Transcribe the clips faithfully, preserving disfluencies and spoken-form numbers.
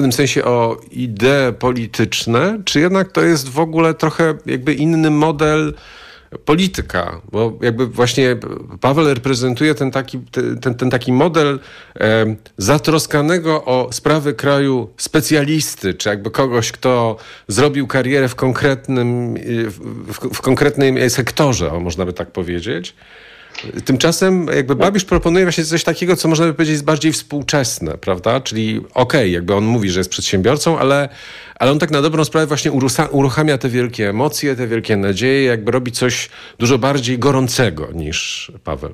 pewnym sensie o idee polityczne, czy jednak to jest w ogóle trochę jakby inny model polityka? Bo jakby właśnie Paweł reprezentuje ten taki, ten, ten taki model e, zatroskanego o sprawy kraju specjalisty, czy jakby kogoś, kto zrobił karierę w konkretnym, w, w konkretnym sektorze, o, można by tak powiedzieć. Tymczasem jakby Babisz proponuje właśnie coś takiego, co można by powiedzieć jest bardziej współczesne, prawda? Czyli okej, okay, jakby on mówi, że jest przedsiębiorcą, ale, ale on tak na dobrą sprawę właśnie uruchamia te wielkie emocje, te wielkie nadzieje, jakby robi coś dużo bardziej gorącego niż Paweł.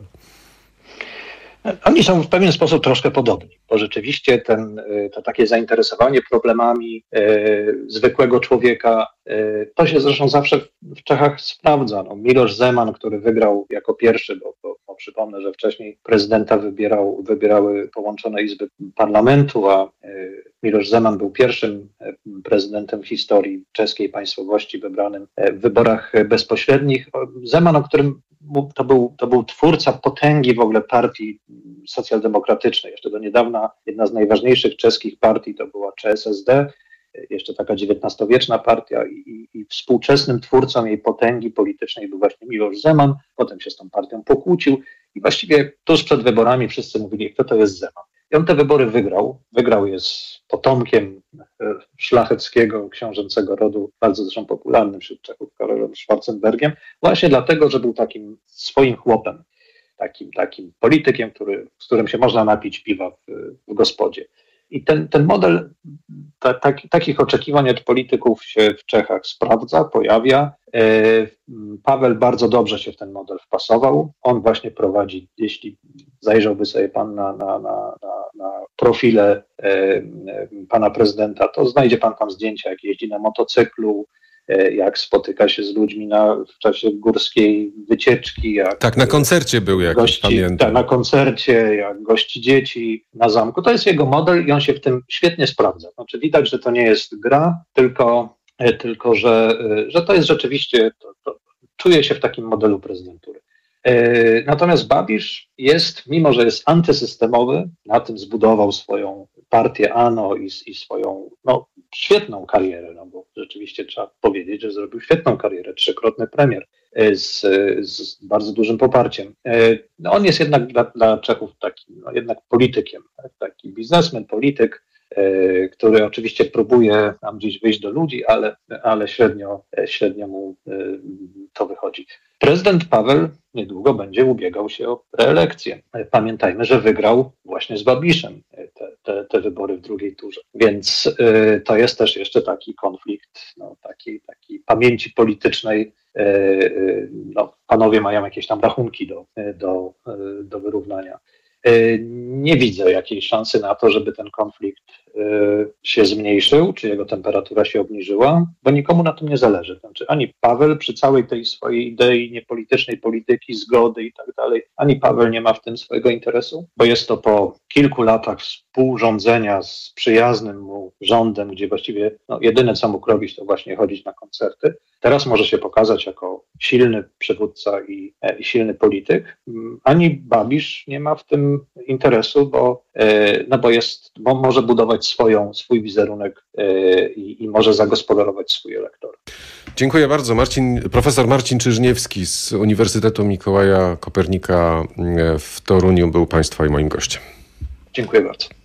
Oni są w pewien sposób troszkę podobni, bo rzeczywiście ten, to takie zainteresowanie problemami e, zwykłego człowieka, e, to się zresztą zawsze w, w Czechach sprawdza. No, Miloš Zeman, który wygrał jako pierwszy, bo, bo, bo przypomnę, że wcześniej prezydenta wybierał, wybierały połączone izby parlamentu, a e, Miloš Zeman był pierwszym prezydentem w historii czeskiej państwowości wybranym w wyborach bezpośrednich. Zeman, o którym To był, to był twórca potęgi w ogóle partii socjaldemokratycznej. Jeszcze do niedawna jedna z najważniejszych czeskich partii to była Č S S D, jeszcze taka dziewiętnastowieczna partia i, i, i współczesnym twórcą jej potęgi politycznej był właśnie Miloš Zeman. Potem się z tą partią pokłócił i właściwie tuż przed wyborami wszyscy mówili, kto to jest Zeman. I on te wybory wygrał. Wygrał je z potomkiem szlacheckiego, książęcego rodu, bardzo zresztą popularnym wśród Czechów, Karolem Schwarzenbergiem, właśnie dlatego, że był takim swoim chłopem, takim, takim politykiem, który, z którym się można napić piwa w, w gospodzie. I ten, ten model ta, tak, takich oczekiwań od polityków się w Czechach sprawdza, pojawia. Paweł bardzo dobrze się w ten model wpasował. On właśnie prowadzi, jeśli zajrzałby sobie pan na, na, na, na, na profile e, pana prezydenta, to znajdzie pan tam zdjęcia, jak jeździ na motocyklu, e, jak spotyka się z ludźmi na, w czasie górskiej wycieczki. Jak, tak, na koncercie był jakiś, gości, pamiętam. Tak, na koncercie, jak gości dzieci na zamku. To jest jego model i on się w tym świetnie sprawdza. Znaczy widać, że to nie jest gra, tylko tylko że, że to jest rzeczywiście, to, to czuje się w takim modelu prezydentury. Natomiast Babiš jest, mimo że jest antysystemowy, na tym zbudował swoją partię ANO i, i swoją no, świetną karierę, no bo rzeczywiście trzeba powiedzieć, że zrobił świetną karierę, trzykrotny premier z, z bardzo dużym poparciem. No, on jest jednak dla, dla Czechów takim, no, jednak politykiem, tak? Taki biznesmen, polityk, który oczywiście próbuje tam gdzieś wyjść do ludzi, ale, ale średnio, średnio mu to wychodzi. Prezydent Paweł niedługo będzie ubiegał się o reelekcję. Pamiętajmy, że wygrał właśnie z Babišem te, te, te wybory w drugiej turze. Więc y, to jest też jeszcze taki konflikt, no, takiej, takiej pamięci politycznej. Y, y, no, panowie mają jakieś tam rachunki do, do, y, do wyrównania. Nie widzę jakiejś szansy na to, żeby ten konflikt się zmniejszył, czy jego temperatura się obniżyła, bo nikomu na tym nie zależy. Znaczy, ani Paweł przy całej tej swojej idei niepolitycznej polityki, zgody i tak dalej, ani Paweł nie ma w tym swojego interesu, bo jest to po kilku latach współrządzenia z przyjaznym mu rządem, gdzie właściwie no, jedyne co mógł robić, to właśnie chodzić na koncerty. Teraz może się pokazać jako silny przywódca i, i silny polityk. Ani Babiš nie ma w tym interesu, bo, no bo, jest, bo może budować swoją, swój wizerunek i, i może zagospodarować swój elektorat. Dziękuję bardzo. Marcin, profesor Marcin Czyżniewski z Uniwersytetu Mikołaja Kopernika w Toruniu był Państwa i moim gościem. Dziękuję bardzo.